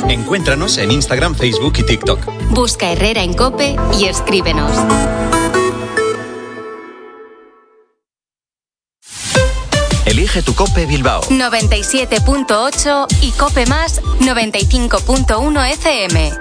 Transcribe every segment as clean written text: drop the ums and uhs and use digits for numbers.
Encuéntranos en Instagram, Facebook y TikTok. Busca Herrera en COPE y escríbenos. Elige tu COPE Bilbao 97.8 y COPE Más 95.1 FM.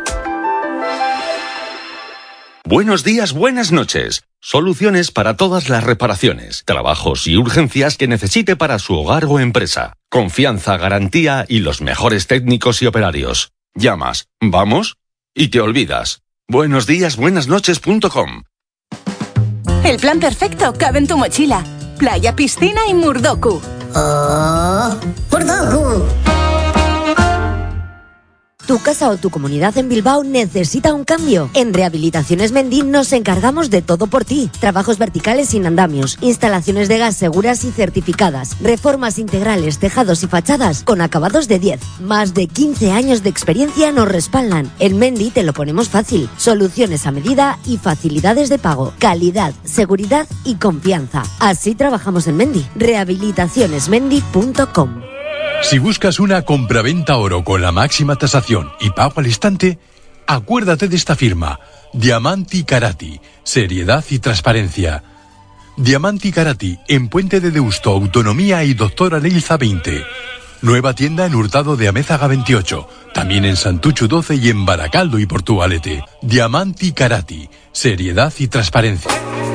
Buenos días, buenas noches. Soluciones para todas las reparaciones, trabajos y urgencias que necesite para su hogar o empresa. Confianza, garantía y los mejores técnicos y operarios. Llamas, vamos y te olvidas. buenosdíasbuenasnoches.com. El plan perfecto cabe en tu mochila. Playa, piscina y Murdoku. ¡Oh! ¡Murdoku! ¿Tu casa o tu comunidad en Bilbao necesita un cambio? En Rehabilitaciones Mendy nos encargamos de todo por ti. Trabajos verticales sin andamios, instalaciones de gas seguras y certificadas, reformas integrales, tejados y fachadas con acabados de 10. Más de 15 años de experiencia nos respaldan. En Mendy te lo ponemos fácil. Soluciones a medida y facilidades de pago. Calidad, seguridad y confianza. Así trabajamos en Mendy. Rehabilitacionesmendy.com. Si buscas una compraventa oro con la máxima tasación y pago al instante, acuérdate de esta firma, Diamanti Karati, seriedad y transparencia. Diamanti Karati, en Puente de Deusto, Autonomía y Doctora Leilza 20. Nueva tienda en Hurtado de Amézaga 28, también en Santuchu 12 y en Baracaldo y Portugalete. Diamanti Karati, seriedad y transparencia.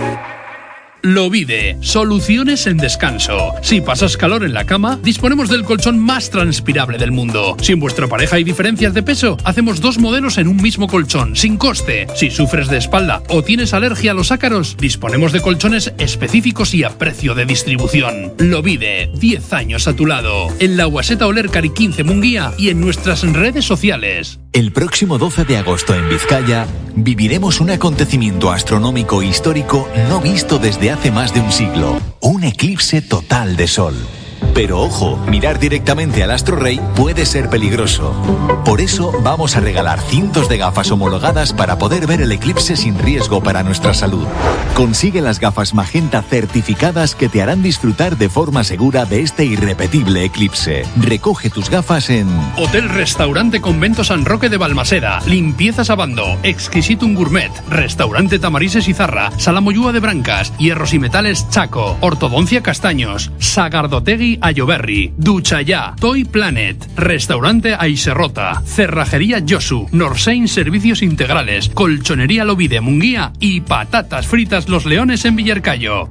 Lovide, soluciones en descanso. Si pasas calor en la cama, disponemos del colchón más transpirable del mundo. Si en vuestra pareja hay diferencias de peso, hacemos 2 modelos en un mismo colchón, sin coste. Si sufres de espalda o tienes alergia a los ácaros, disponemos de colchones específicos y a precio de distribución. Lovide, 10 años a tu lado. En la Guaseta Olercari 15 Munguía y en nuestras redes sociales. El próximo 12 de agosto en Vizcaya viviremos un acontecimiento astronómico histórico no visto desde hace más de un siglo. Un eclipse total de sol. Pero ojo, mirar directamente al astro rey puede ser peligroso. Por eso vamos a regalar cientos de gafas homologadas para poder ver el eclipse sin riesgo para nuestra salud. Consigue las gafas magenta certificadas que te harán disfrutar de forma segura de este irrepetible eclipse. Recoge tus gafas en Hotel Restaurante Convento San Roque de Balmaseda, Limpieza Sabando, Exquisitum Gourmet, Restaurante Tamarises Izarra, Sala Moyúa de Brancas, Hierros y Metales Chaco, Ortodoncia Castaños, Sagardotegui Ayoberri, Ducha Ya, Toy Planet, Restaurante Aiserrota, Cerrajería Josu, Norsein Servicios Integrales, Colchonería Lovide Munguía y Patatas Fritas Los Leones en Villarcayo.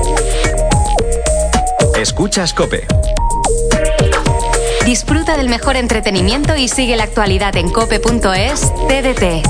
Escuchas COPE. Disfruta del mejor entretenimiento y sigue la actualidad en cope.es TDT.